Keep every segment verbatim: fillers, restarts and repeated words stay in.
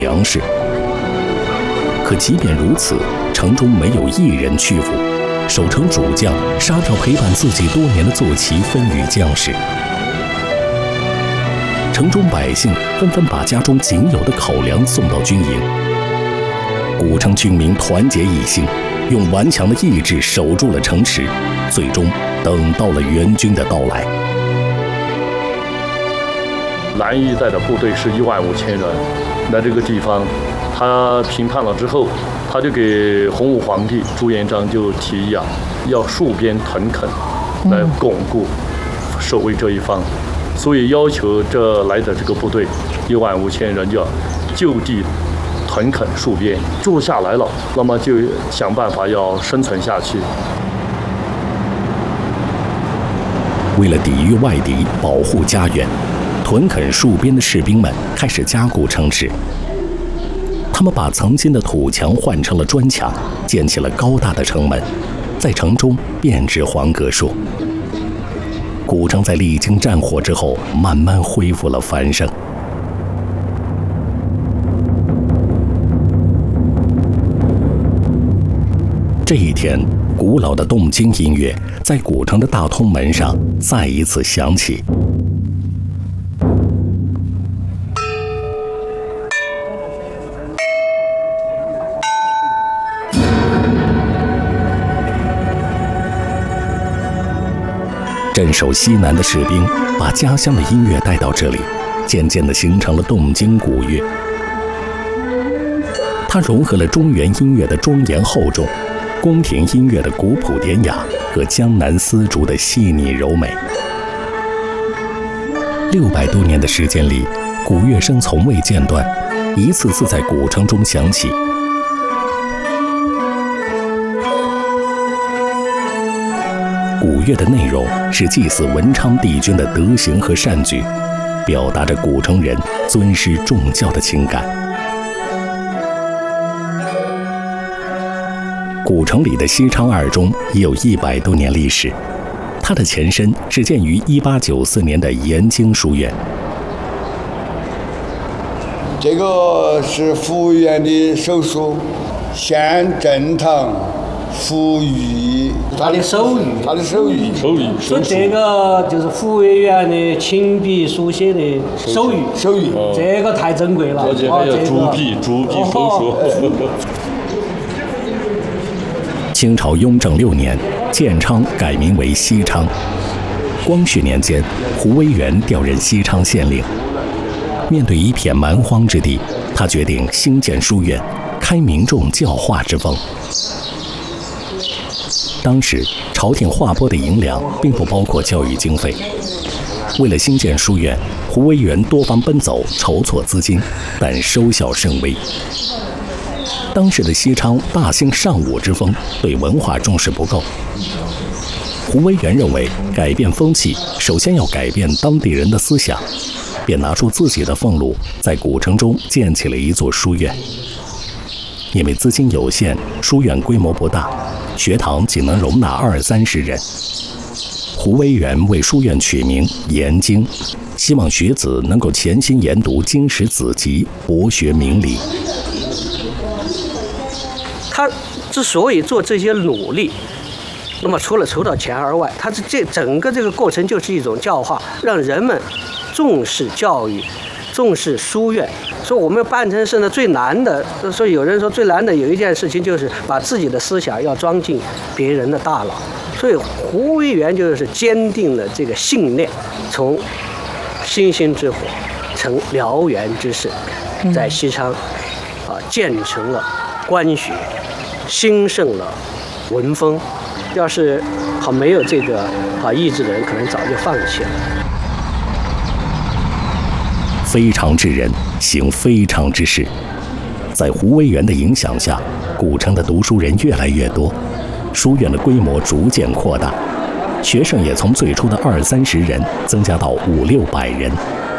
粮食。可即便如此，城中没有一人屈服，守城主将杀掉陪伴自己多年的坐骑，分与将士。城中百姓纷纷把家中仅有的口粮送到军营。古城军民团结一心，用顽强的意志守住了城池，最终等到了援军的到来。 南一带的部队是一万五千人，在这个地方，他平叛了之后，他就给洪武皇帝朱元璋就提议啊，要戍边屯垦，来巩固守卫这一方，所以要求这来的这个部队一万五千人要就地屯垦戍边，住下来了，那么就想办法要生存下去。 为了抵御外敌，保护家园，屯垦戍边的士兵们开始加固城池。他们把曾经的土墙换成了砖墙，建起了高大的城门，在城中编织黄葛树。古城在历经战火之后，慢慢恢复了繁盛。这一天，古老的动经音乐在古城的大通门上再一次响起。镇守西南的士兵把家乡的音乐带到这里，渐渐地形成了动经古乐。它融合了中原音乐的庄严厚重，宫廷音乐的古朴典雅和江南丝竹的细腻柔美。六百多年的时间里，古乐声从未间断，一次次在古城中响起。古乐的内容是祭祀文昌帝君的德行和善举，表达着古城人尊师重教的情感。古城里的西昌二中已有一百多年历史，它的前身是建于一八九四年的延经书院。 这个是服务员的手书，县正堂服务， 他的手语， 他的手语， 手语， 说这个就是服务员的亲笔书写的手语， 手语， 这个太珍贵了。 而且还有竹笔，竹笔手书。 清朝雍正六年，建昌改名为西昌。光绪年间，胡惟元调任西昌县令。面对一片蛮荒之地，他决定兴建书院，开民众教化之风。当时，朝廷划拨的银两并不包括教育经费。为了兴建书院，胡惟元多方奔走，筹措资金，但收效甚微。当时的西昌大兴尚武之风，对文化重视不够。胡惟元认为，改变风气首先要改变当地人的思想，便拿出自己的俸禄，在古城中建起了一座书院。因为资金有限，书院规模不大，学堂仅能容纳二三十人。胡惟元为书院取名研经，希望学子能够潜心研读经史子集，博学明理。 他之所以做这些努力，那么除了筹到钱而外，他是这整个这个过程就是一种教化，让人们重视教育，重视书院。说我们办成事呢最难的，所以有人说最难的有一件事情就是把自己的思想要装进别人的大脑。所以胡惟元就是坚定了这个信念，从星星之火成燎原之势，在西昌啊建成了官学，兴盛了文风。要是好没有这个好意志的人，可能早就放弃了。 非常之人行非常之事，在胡惟元的影响下，古城的读书人越来越多，书院的规模逐渐扩大，学生也从最初的二三十人增加到五六百人。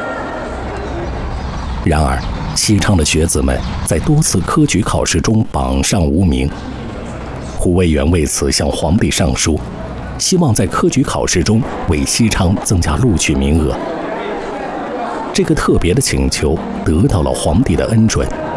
然而，西昌的学子们在多次科举考试中榜上无名。胡惟元为此向皇帝上书，希望在科举考试中为西昌增加录取名额。这个特别的请求得到了皇帝的恩准，